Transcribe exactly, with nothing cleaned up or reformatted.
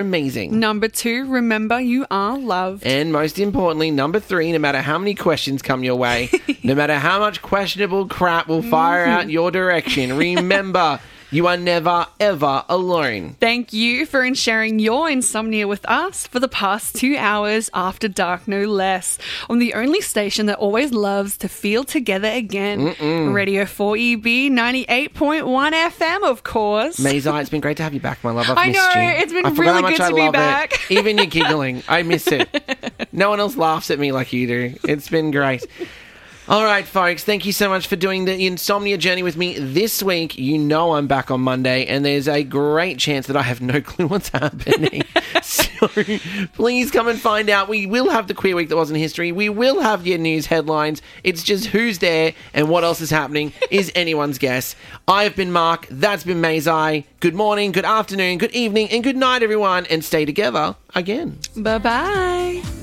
amazing. Number two, remember you are loved. And most importantly, number three, no matter how many questions come your way, no matter how much questionable crap will fire out your direction, remember, you are never, ever alone. Thank you for sharing your insomnia with us for the past two hours after dark, no less, on the only station that always loves to feel together again. Mm-mm. Radio four E B ninety-eight point one F M, of course. Mazai, it's been great to have you back, my love. I've I missed know, you. it's been I forgot really how much good I to be love back. It. Even you giggling. I miss it. No one else laughs at me like you do. It's been great. All right, folks, thank you so much for doing the insomnia journey with me this week. You know I'm back on Monday, and there's a great chance that I have no clue what's happening. So please come and find out. We will have the Queer Week That Wasn't History. We will have your news headlines. It's just who's there and what else is happening is anyone's guess. I've been Mark. That's been Mazai. Good morning, good afternoon, good evening, and good night, everyone. And stay together again. Bye-bye.